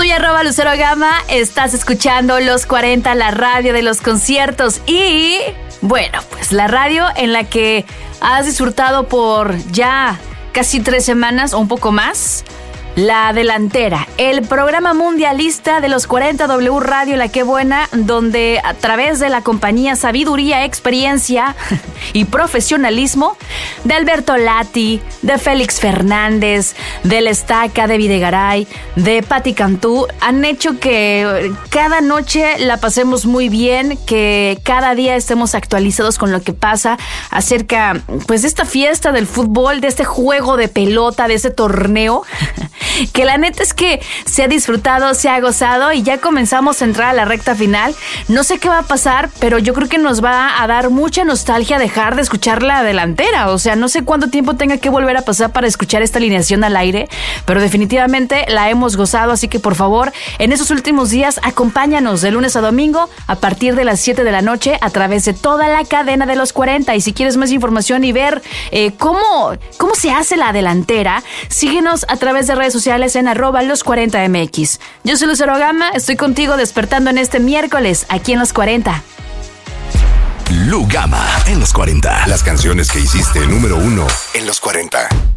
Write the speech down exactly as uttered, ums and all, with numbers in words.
Soy arroba Lucero Gama, estás escuchando Los cuarenta, la radio de los conciertos y, bueno, pues la radio en la que has disfrutado por ya casi tres semanas o un poco más. La Delantera, el programa mundialista de los cuarenta W Radio La Qué Buena, donde a través de la compañía Sabiduría, Experiencia y Profesionalismo de Alberto Lati, de Félix Fernández, del Estaca, de Videgaray, de Patti Cantú, han hecho que cada noche la pasemos muy bien, que cada día estemos actualizados con lo que pasa acerca pues de esta fiesta del fútbol, de este juego de pelota, de este torneo. Que la neta es que se ha disfrutado, se ha gozado y ya comenzamos a entrar a la recta final. No sé qué va a pasar, pero yo creo que nos va a dar mucha nostalgia dejar de escuchar La Delantera. O sea, no sé cuánto tiempo tenga que volver a pasar para escuchar esta alineación al aire, pero definitivamente la hemos gozado, así que por favor, en esos últimos días, acompáñanos de lunes a domingo a partir de las siete de la noche a través de toda la cadena de los cuarenta. Y si quieres más información y ver eh, cómo, cómo se hace La Delantera, síguenos a través de redes sociales en arroba los cuarenta M X. Yo soy Lucero Gama, estoy contigo despertando en este miércoles aquí en Los cuarenta. Lu Gama en Los cuarenta. Las canciones que hiciste número uno en Los cuarenta.